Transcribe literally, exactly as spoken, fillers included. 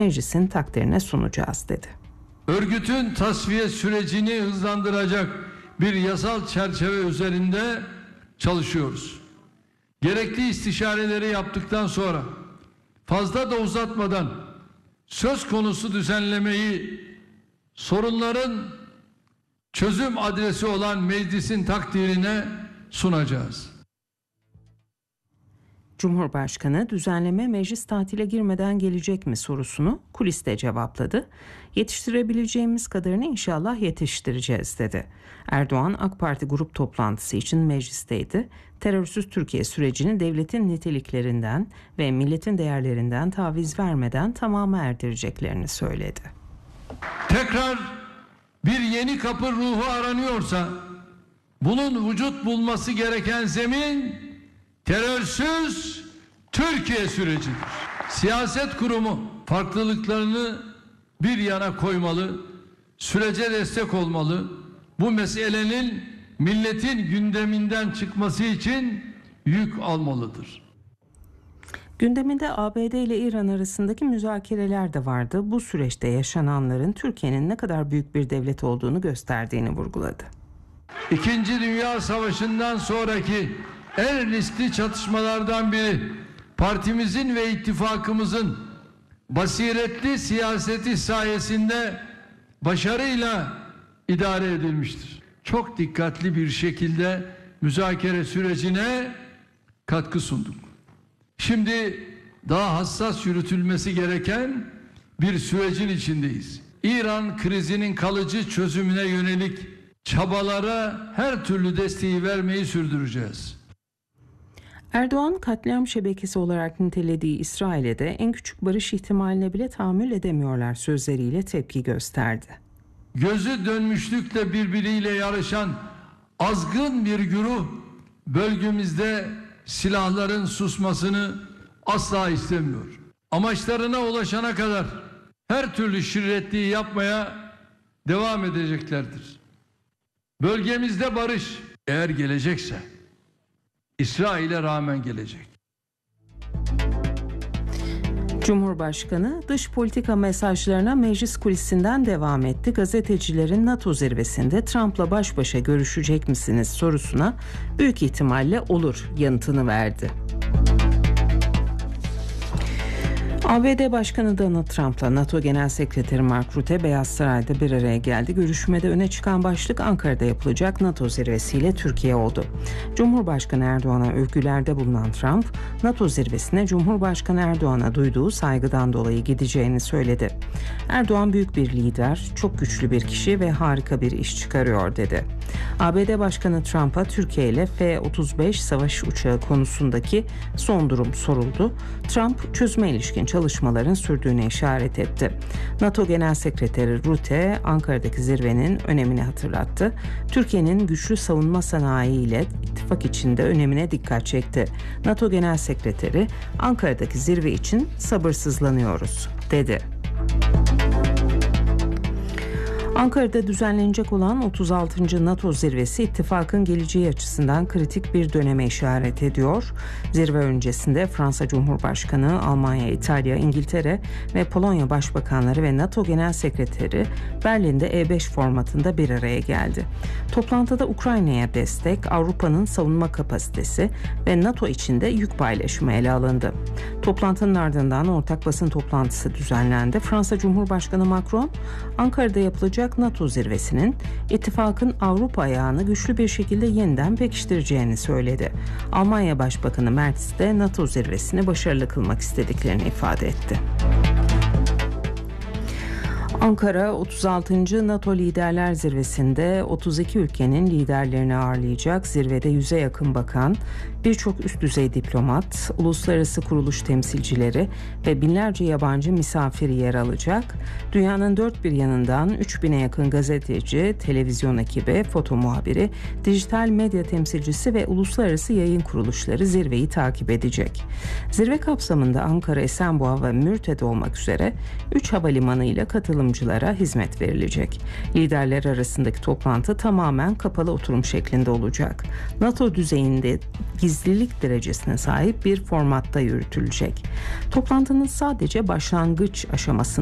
meclisin takdirine sunacağız dedi. Örgütün tasfiye sürecini hızlandıracak bir yasal çerçeve üzerinde çalışıyoruz. Gerekli istişareleri yaptıktan sonra fazla da uzatmadan söz konusu düzenlemeyi sorunların çözüm adresi olan meclisin takdirine sunacağız. Cumhurbaşkanı düzenleme meclis tatile girmeden gelecek mi sorusunu kuliste cevapladı. Yetiştirebileceğimiz kadarını inşallah yetiştireceğiz dedi. Erdoğan AK Parti grup toplantısı için meclisteydi. Terörsüz Türkiye sürecini devletin niteliklerinden ve milletin değerlerinden taviz vermeden tamama erdireceklerini söyledi. Tekrar bir yeni kapı ruhu aranıyorsa bunun vücut bulması gereken zemin terörsüz Türkiye sürecidir. Siyaset kurumu farklılıklarını bir yana koymalı, sürece destek olmalı. Bu meselenin milletin gündeminden çıkması için yük almalıdır. Gündeminde A B D ile İran arasındaki müzakereler de vardı. Bu süreçte yaşananların Türkiye'nin ne kadar büyük bir devlet olduğunu gösterdiğini vurguladı. İkinci Dünya Savaşı'ndan sonraki en riskli çatışmalardan biri partimizin ve ittifakımızın basiretli siyaseti sayesinde başarıyla idare edilmiştir. Çok dikkatli bir şekilde müzakere sürecine katkı sunduk. Şimdi daha hassas yürütülmesi gereken bir sürecin içindeyiz. İran krizinin kalıcı çözümüne yönelik çabalara her türlü desteği vermeyi sürdüreceğiz. Erdoğan katliam şebekesi olarak nitelediği İsrail'e de en küçük barış ihtimaline bile tahammül edemiyorlar sözleriyle tepki gösterdi. Gözü dönmüşlükle birbiriyle yarışan azgın bir güruh bölgemizde silahların susmasını asla istemiyor. Amaçlarına ulaşana kadar her türlü şirretliği yapmaya devam edeceklerdir. Bölgemizde barış eğer gelecekse İsrail'e rağmen gelecek. Cumhurbaşkanı dış politika mesajlarına meclis kulisinden devam etti. Gazetecilerin NATO zirvesinde Trump'la baş başa görüşecek misiniz sorusuna büyük ihtimalle olur yanıtını verdi. A B D Başkanı Donald Trump'la NATO Genel Sekreteri Mark Rutte Beyaz Saray'da bir araya geldi. Görüşmede öne çıkan başlık Ankara'da yapılacak NATO zirvesiyle Türkiye oldu. Cumhurbaşkanı Erdoğan'a övgülerde bulunan Trump, NATO zirvesine Cumhurbaşkanı Erdoğan'a duyduğu saygıdan dolayı gideceğini söyledi. Erdoğan büyük bir lider, çok güçlü bir kişi ve harika bir iş çıkarıyor dedi. A B D Başkanı Trump'a Türkiye ile F otuz beş savaş uçağı konusundaki son durum soruldu. Trump çözüme ilişkin çalışmaların sürdüğüne işaret etti. NATO Genel Sekreteri Rutte Ankara'daki zirvenin önemini hatırlattı. Türkiye'nin güçlü savunma sanayi ile ittifak içinde önemine dikkat çekti. NATO Genel Sekreteri Ankara'daki zirve için sabırsızlanıyoruz dedi. Ankara'da düzenlenecek olan otuz altıncı NATO zirvesi ittifakın geleceği açısından kritik bir döneme işaret ediyor. Zirve öncesinde Fransa Cumhurbaşkanı, Almanya, İtalya, İngiltere ve Polonya Başbakanları ve NATO Genel Sekreteri Berlin'de E beş formatında bir araya geldi. Toplantıda Ukrayna'ya destek, Avrupa'nın savunma kapasitesi ve NATO içinde yük paylaşımı ele alındı. Toplantının ardından ortak basın toplantısı düzenlendi. Fransa Cumhurbaşkanı Macron, Ankara'da yapılacak NATO zirvesinin ittifakın Avrupa ayağını güçlü bir şekilde yeniden pekiştireceğini söyledi. Almanya Başbakanı Merz de NATO zirvesini başarılı kılmak istediklerini ifade etti. Ankara otuz altıncı NATO Liderler Zirvesi'nde otuz iki ülkenin liderlerini ağırlayacak. Zirvede yüze yakın bakan, birçok üst düzey diplomat, uluslararası kuruluş temsilcileri ve binlerce yabancı misafir yer alacak. Dünyanın dört bir yanından üç bine yakın gazeteci, televizyon ekibi, foto muhabiri, dijital medya temsilcisi ve uluslararası yayın kuruluşları zirveyi takip edecek. Zirve kapsamında Ankara, Esenboğa ve Mürtet olmak üzere üç havalimanı ile katılım katılımcılara hizmet verilecek. Liderler arasındaki toplantı tamamen kapalı oturum şeklinde olacak. NATO düzeyinde gizlilik derecesine sahip bir formatta yürütülecek. Toplantının sadece başlangıç aşamasında